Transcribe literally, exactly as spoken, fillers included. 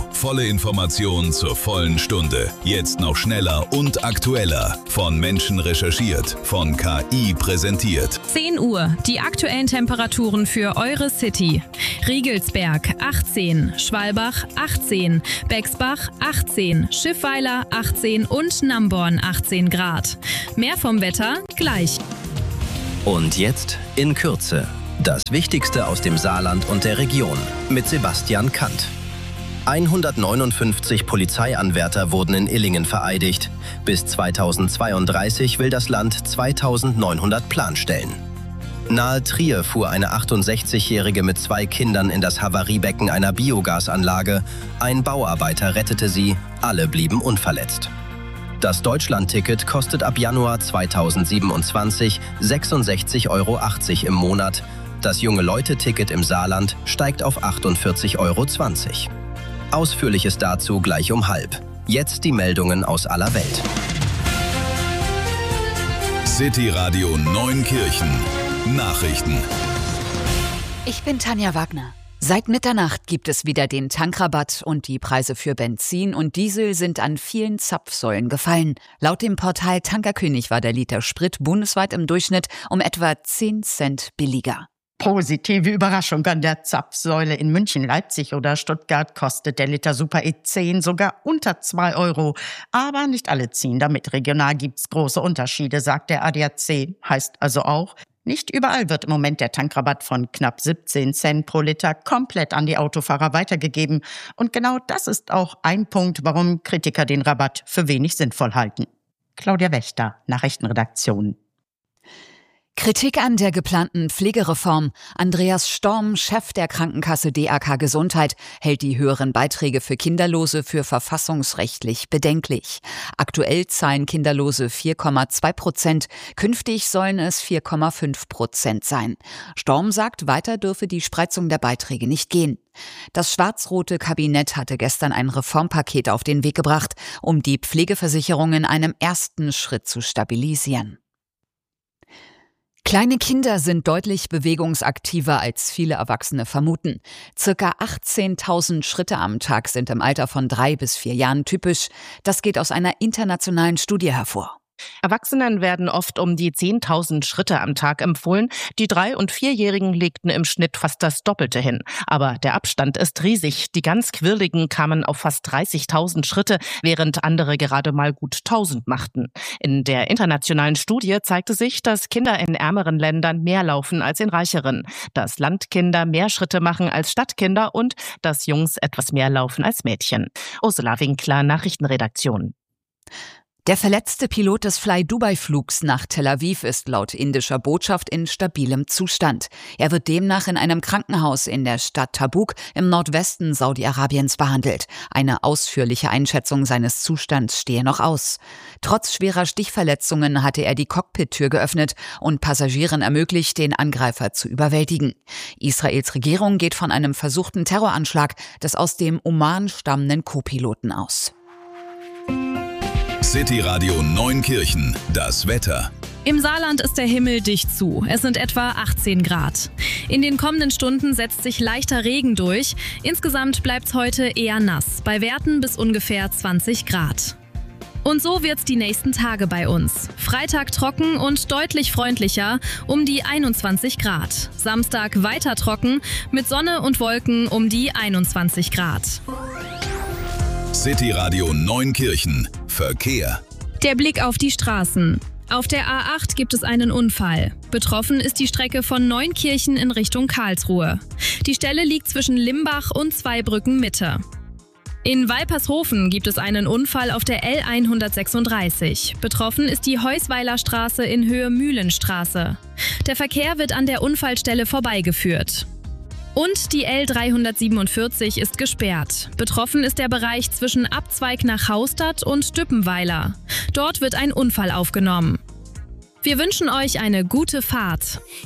Volle Informationen zur vollen Stunde. Jetzt noch schneller und aktueller. Von Menschen recherchiert, von K I präsentiert. zehn Uhr, die aktuellen Temperaturen für eure City. Riegelsberg achtzehn, Schwalbach achtzehn, Bexbach achtzehn, Schiffweiler achtzehn und Namborn achtzehn Grad. Mehr vom Wetter gleich. Und jetzt in Kürze. Das Wichtigste aus dem Saarland und der Region mit Sebastian Kant. hundertneunundfünfzig Polizeianwärter wurden in Illingen vereidigt. Bis zweitausendzweiunddreißig will das Land zweitausendneunhundert Planstellen. Nahe Trier fuhr eine achtundsechzigjährige mit zwei Kindern in das Havariebecken einer Biogasanlage. Ein Bauarbeiter rettete sie, alle blieben unverletzt. Das Deutschland-Ticket kostet ab Januar zweitausendsiebenundzwanzig sechsundsechzig Euro achtzig im Monat. Das Junge-Leute-Ticket im Saarland steigt auf achtundvierzig Euro zwanzig. Ausführliches dazu gleich um halb. Jetzt die Meldungen aus aller Welt. City Radio Neunkirchen. Nachrichten. Ich bin Tanja Wagner. Seit Mitternacht gibt es wieder den Tankrabatt und die Preise für Benzin und Diesel sind an vielen Zapfsäulen gefallen. Laut dem Portal Tankerkönig war der Liter Sprit bundesweit im Durchschnitt um etwa zehn Cent billiger. Positive Überraschung an der Zapfsäule. In München, Leipzig oder Stuttgart kostet der Liter Super E zehn sogar unter zwei Euro. Aber nicht alle ziehen damit. Regional gibt's große Unterschiede, sagt der A D A C. Heißt also auch, nicht überall wird im Moment der Tankrabatt von knapp siebzehn Cent pro Liter komplett an die Autofahrer weitergegeben. Und genau das ist auch ein Punkt, warum Kritiker den Rabatt für wenig sinnvoll halten. Claudia Wächter, Nachrichtenredaktion. Kritik an der geplanten Pflegereform. Andreas Storm, Chef der Krankenkasse D A K Gesundheit, hält die höheren Beiträge für Kinderlose für verfassungsrechtlich bedenklich. Aktuell zahlen Kinderlose vier Komma zwei Prozent, künftig sollen es vier Komma fünf Prozent sein. Storm sagt, weiter dürfe die Spreizung der Beiträge nicht gehen. Das schwarz-rote Kabinett hatte gestern ein Reformpaket auf den Weg gebracht, um die Pflegeversicherung in einem ersten Schritt zu stabilisieren. Kleine Kinder sind deutlich bewegungsaktiver, als viele Erwachsene vermuten. Circa achtzehntausend Schritte am Tag sind im Alter von drei bis vier Jahren typisch. Das geht aus einer internationalen Studie hervor. Erwachsenen werden oft um die zehntausend Schritte am Tag empfohlen. Die Drei- und Vierjährigen legten im Schnitt fast das Doppelte hin. Aber der Abstand ist riesig. Die ganz Quirligen kamen auf fast dreißigtausend Schritte, während andere gerade mal gut tausend machten. In der internationalen Studie zeigte sich, dass Kinder in ärmeren Ländern mehr laufen als in reicheren, dass Landkinder mehr Schritte machen als Stadtkinder und dass Jungs etwas mehr laufen als Mädchen. Ursula Winkler, Nachrichtenredaktion. Der verletzte Pilot des Fly-Dubai-Flugs nach Tel Aviv ist laut indischer Botschaft in stabilem Zustand. Er wird demnach in einem Krankenhaus in der Stadt Tabuk im Nordwesten Saudi-Arabiens behandelt. Eine ausführliche Einschätzung seines Zustands stehe noch aus. Trotz schwerer Stichverletzungen hatte er die Cockpit-Tür geöffnet und Passagieren ermöglicht, den Angreifer zu überwältigen. Israels Regierung geht von einem versuchten Terroranschlag des aus dem Oman stammenden Co-Piloten aus. City Radio Neunkirchen. Das Wetter. Im Saarland ist der Himmel dicht zu. Es sind etwa achtzehn Grad. In den kommenden Stunden setzt sich leichter Regen durch. Insgesamt bleibt's heute eher nass, bei Werten bis ungefähr zwanzig Grad. Und so wird's die nächsten Tage bei uns. Freitag trocken und deutlich freundlicher, um die einundzwanzig Grad. Samstag weiter trocken, mit Sonne und Wolken um die einundzwanzig Grad. City Radio Neunkirchen. Verkehr. Der Blick auf die Straßen. Auf der A acht gibt es einen Unfall. Betroffen ist die Strecke von Neunkirchen in Richtung Karlsruhe. Die Stelle liegt zwischen Limbach und Zweibrücken Mitte. In Weipershofen gibt es einen Unfall auf der L hundertsechsunddreißig. Betroffen ist die Heusweiler Straße in Höhe Mühlenstraße. Der Verkehr wird an der Unfallstelle vorbeigeführt. Und die L dreihundertsiebenundvierzig ist gesperrt. Betroffen ist der Bereich zwischen Abzweig nach Haustadt und Düppenweiler. Dort wird ein Unfall aufgenommen. Wir wünschen euch eine gute Fahrt.